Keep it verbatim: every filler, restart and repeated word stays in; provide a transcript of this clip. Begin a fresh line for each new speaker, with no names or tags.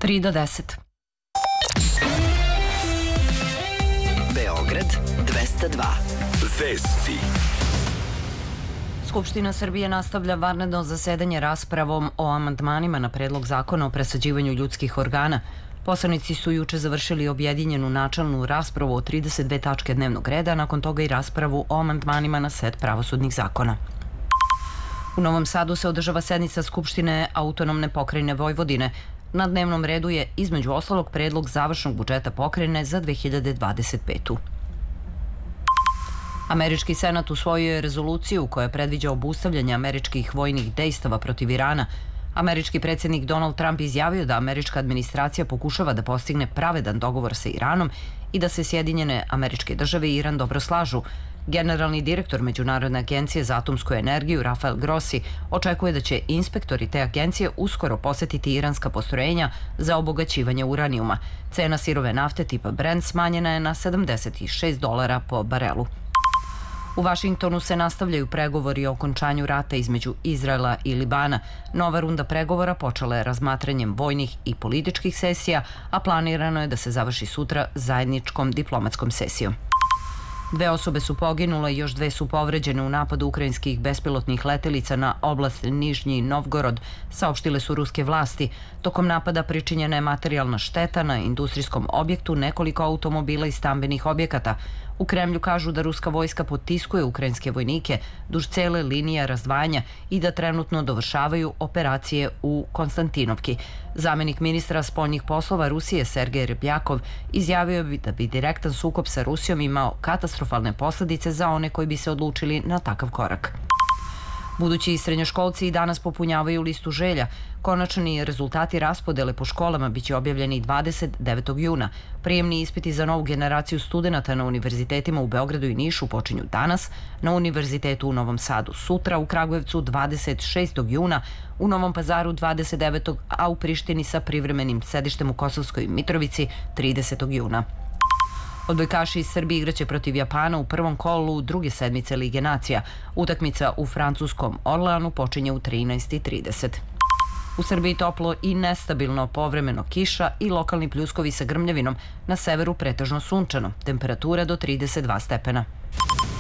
tri do deset.
Beograd dvesta dva. Vesti.
Skupština Srbije nastavlja vanredno zasedanje raspravom o amandmanima na predlog zakona o presađivanju ljudskih organa. Poslanici su juče završili objedinjenu načelnu raspravu o trideset dve tačke dnevnog reda, nakon toga i raspravu o amandmanima na set pravosudnih zakona. U Novom Sadu se održava sednica Skupštine Autonomne pokrajine Vojvodine. Na dnevnom redu je, između ostalog, predlog završnog budžeta pokrajine za dve hiljade dvadeset petu. Američki senat usvojio je rezoluciju koja predviđa obustavljanje američkih vojnih dejstava protiv Irana. Američki predsjednik Donald Trump izjavio da američka administracija pokušava da postigne pravedan dogovor sa Iranom i da se Sjedinjene Američke Države i Iran dobro slažu. Generalni direktor Međunarodne agencije za atomsku energiju Rafael Grossi očekuje da će inspektori te agencije uskoro posetiti iranska postrojenja za obogaćivanje uranijuma. Cena sirove nafte tipa Brent smanjena je na sedamdeset šest dolara po barelu. U Vašingtonu se nastavljaju pregovori o okončanju rata između Izraela i Libana. Nova runda pregovora počela je razmatranjem vojnih i političkih sesija, a planirano je da se završi sutra zajedničkom diplomatskom sesijom. Dve osobe su poginule i još dve su povređene u napadu ukrajinskih bespilotnih letelica na oblast Nižnji Novgorod, saopštile su ruske vlasti. Tokom napada pričinjena je materijalna šteta na industrijskom objektu, nekoliko automobila i stambenih objekata. U Kremlju kažu da ruska vojska potiskuje ukrajinske vojnike duž cele linije razdvajanja i da trenutno dovršavaju operacije u Konstantinovki. Zamenik ministra spoljnih poslova Rusije Sergej Rebljakov izjavio bi da bi direktan sukob sa Rusijom imao katastrofalne posledice za one koji bi se odlučili na takav korak. Budući srednjoškolci i danas popunjavaju listu želja. Konačni rezultati raspodele po školama biće objavljeni dvadeset devetog juna. Prijemni ispiti za novu generaciju studenata na univerzitetima u Beogradu i Nišu počinju danas, na Univerzitetu u Novom Sadu sutra, u Kragujevcu dvadeset šestog juna, u Novom Pazaru dvadeset devetog a u Prištini sa privremenim sedištem u Kosovskoj Mitrovici tridesetog juna. Odbojkaši iz Srbije igraće protiv Japana u prvom kolu druge sedmice Lige nacija. Utakmica u francuskom Orleanu počinje u trinaest i trideset. U Srbiji toplo i nestabilno, povremeno kiša i lokalni pljuskovi sa grmljavinom, na severu pretežno sunčano, temperatura do trideset dva stepena.